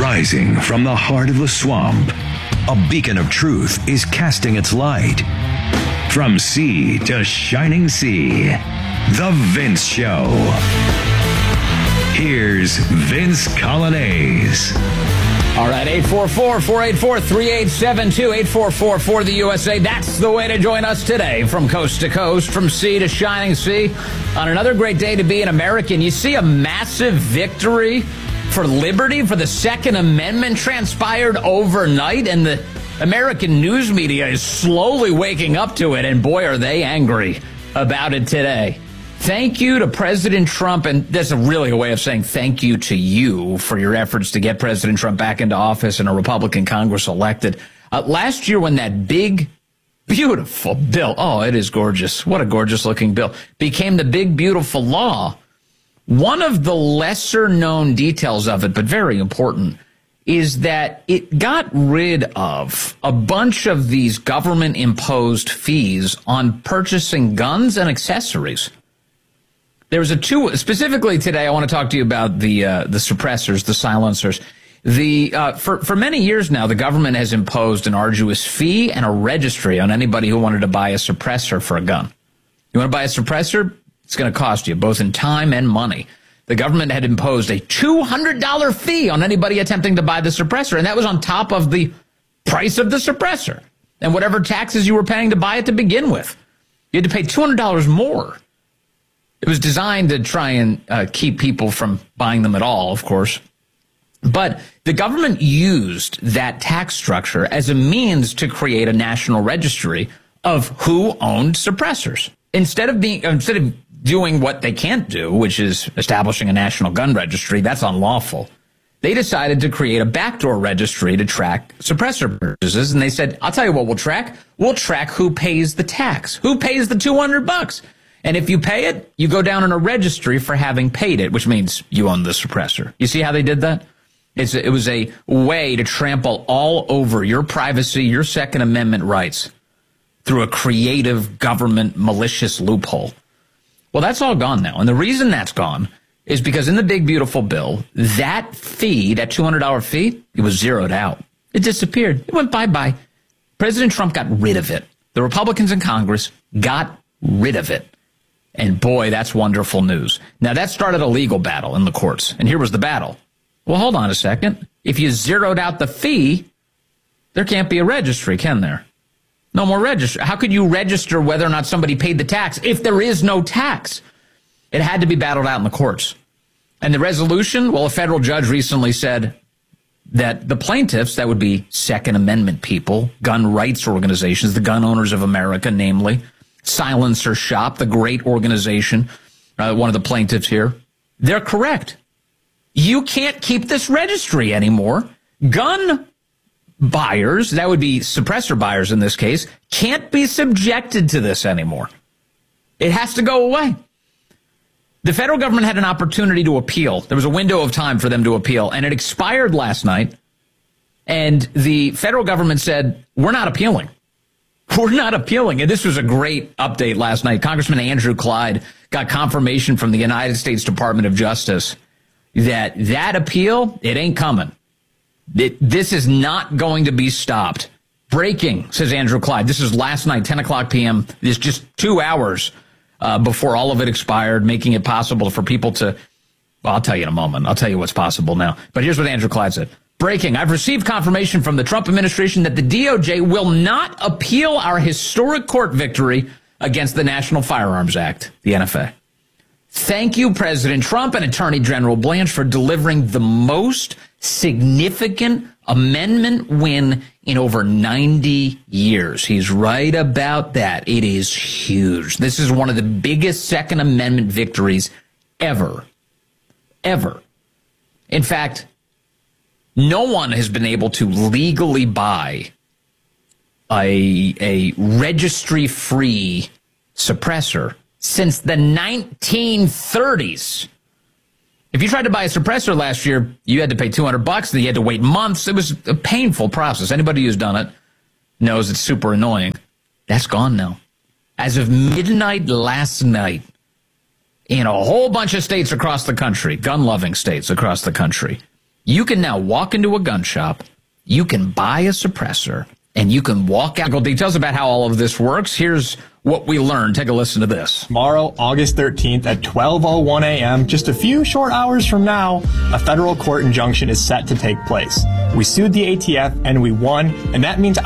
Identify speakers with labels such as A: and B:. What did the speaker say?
A: Rising from the heart of the swamp, a beacon of truth is casting its light. From sea to shining sea, The Vince Show. Here's Vince Coglianese.
B: All right, 844-484-3872, 844 for the USA. That's the way to join us today, from coast to coast, from sea to shining sea, on another great day to be an American. You see a massive victory for liberty, for the Second Amendment, transpired overnight, and the American news media is slowly waking up to it, and boy, are they angry about it today. Thank you to President Trump, and that's really a way of saying thank you to you for your efforts to get President Trump back into office and a Republican Congress elected. Last year when that big, beautiful bill, oh, it is gorgeous, what a gorgeous looking bill, became the big, beautiful law, one of the lesser known details of it, but very important, is that it got rid of a bunch of these government imposed fees on purchasing guns and accessories. There's specifically today, I want to talk to you about the suppressors, the silencers. For many years now, the government has imposed an arduous fee and a registry on anybody who wanted to buy a suppressor for a gun. You want to buy a suppressor? It's going to cost you both in time and money. The government had imposed a $200 fee on anybody attempting to buy the suppressor, and that was on top of the price of the suppressor and whatever taxes you were paying to buy it to begin with. You had to pay $200 more. It was designed to try and keep people from buying them at all, of course. But the government used that tax structure as a means to create a national registry of who owned suppressors. Instead of doing what they can't do, which is establishing a national gun registry, that's unlawful. They decided to create a backdoor registry to track suppressor purchases. And they said, I'll tell you what we'll track. We'll track who pays the tax, who pays the $200. And if you pay it, you go down in a registry for having paid it, which means you own the suppressor. You see how they did that? It was a way to trample all over your privacy, your Second Amendment rights through a creative government malicious loophole. Well, that's all gone now. And the reason that's gone is because in the big, beautiful bill, that fee, that $200 fee, it was zeroed out. It disappeared. It went bye-bye. President Trump got rid of it. The Republicans in Congress got rid of it. And boy, that's wonderful news. Now, that started a legal battle in the courts. And here was the battle. Well, hold on a second. If you zeroed out the fee, there can't be a registry, can there? No more registry. How could you register whether or not somebody paid the tax if there is no tax? It had to be battled out in the courts. And the resolution, well, a federal judge recently said that the plaintiffs, that would be Second Amendment people, gun rights organizations, the Gun Owners of America, namely, Silencer Shop, the great organization, one of the plaintiffs here, they're correct. You can't keep this registry anymore. Gun buyers, that would be suppressor buyers in this case, can't be subjected to this anymore. It has to go away. The federal government had an opportunity to appeal. There was a window of time for them to appeal, and it expired last night. And the federal government said, we're not appealing. We're not appealing. And this was a great update last night. Congressman Andrew Clyde got confirmation from the United States Department of Justice that appeal, it ain't coming. This is not going to be stopped. Breaking, says Andrew Clyde. This is last night, 10 o'clock p.m. This is just 2 hours before all of it expired, making it possible for people to, well, I'll tell you in a moment. I'll tell you what's possible now. But here's what Andrew Clyde said. Breaking, I've received confirmation from the Trump administration that the DOJ will not appeal our historic court victory against the National Firearms Act, the NFA. Thank you, President Trump and Attorney General Blanche, for delivering the most significant amendment win in over 90 years. He's right about that. It is huge. This is one of the biggest Second Amendment victories ever. Ever. In fact, no one has been able to legally buy a registry-free suppressor since the 1930s. If you tried to buy a suppressor last year, you had to pay $200, then you had to wait months. It was a painful process. Anybody who's done it knows it's super annoying. That's gone now. As of midnight last night, in a whole bunch of states across the country, gun-loving states across the country, You can now walk into a gun shop, you can buy a suppressor, and you can walk out. Details about how all of this works. Here's what we learned. Take a listen to this.
C: Tomorrow, August 13th at 12:01 a.m., just a few short hours from now, a federal court injunction is set to take place. We sued the ATF and we won, and that means